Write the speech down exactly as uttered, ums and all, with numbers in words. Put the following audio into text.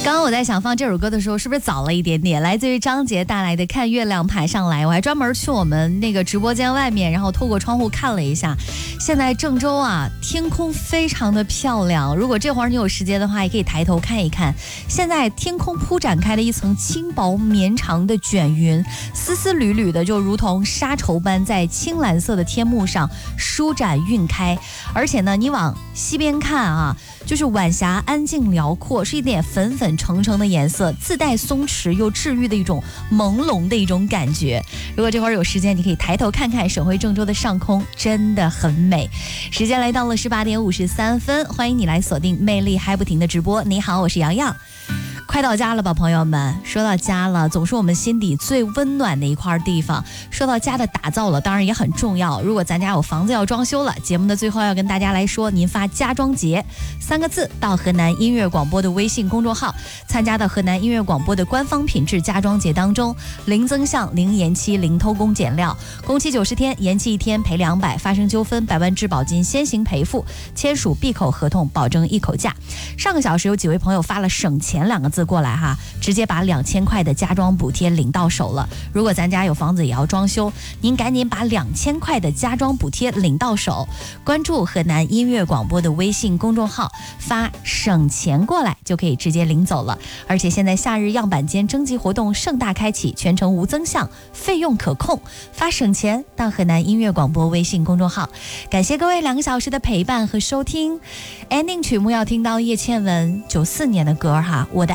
刚刚我在想放这首歌的时候是不是早了一点点，来自于张杰带来的看月亮排上来。我还专门去我们那个直播间外面，然后透过窗户看了一下，现在郑州啊天空非常的漂亮，如果这会儿你有时间的话也可以抬头看一看，现在天空铺展开了一层轻薄绵长的卷云，丝丝缕缕的就如同纱绸般在青蓝色的天幕上舒展晕开。而且呢你往西边看啊，就是晚霞安静辽阔，是一点粉粉橙橙的颜色，自带松弛又治愈的一种朦胧的一种感觉。如果这会儿有时间，你可以抬头看看省会郑州的上空，真的很美。时间来到了十八点五十三分，欢迎你来锁定魅力嗨不停的直播。你好，我是洋洋。快到家了吧，朋友们？说到家了，总是我们心底最温暖的一块地方。说到家的打造了，当然也很重要。如果咱家有房子要装修了，节目的最后要跟大家来说，您发家装节三个字到河南音乐广播的微信公众号，参加到河南音乐广播的官方品质家装节当中，零增项、零延期、零偷工减料，工期九十天，延期一天赔两百，发生纠纷百万质保金先行赔付，签署闭口合同，保证一口价。上个小时有几位朋友发了省钱两个字过来哈，直接把两千块的家装补贴领到手了。如果咱家有房子也要装修，您赶紧把两千块的家装补贴领到手，关注河南音乐广播的微信公众号，发省钱过来就可以直接领走了。而且现在夏日样板间征集活动盛大开启，全程无增项，费用可控，发省钱到河南音乐广播微信公众号。感谢各位两个小时的陪伴和收听。 ending 曲目要听到叶倩文九四年的歌哈，我的